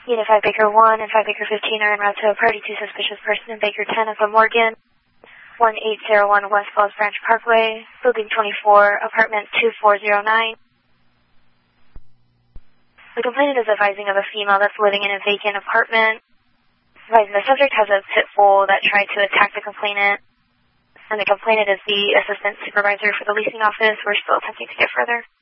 Unit 5 Baker 1 and 5 Baker 15 are en route to a party to suspicious person in Baker 10 of the Morgan, 1801 West Falls Branch Parkway, Building 24, Apartment 2409. The complainant is advising of a female that's living in a vacant apartment. Advising the subject has a pit bull that tried to attack the complainant, and the complainant is the assistant supervisor for the leasing office. We're still attempting to get further.